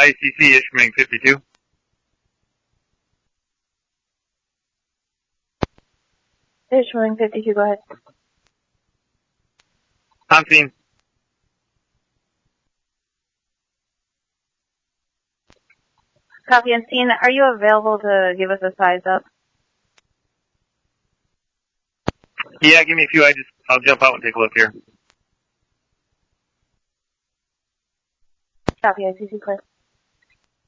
ICC issuing 52. Issuing 52, go ahead. On scene. Copy and scene. Are you available to give us a size up? Yeah, give me a few. I'll jump out and take a look here. Copy, ICC clear.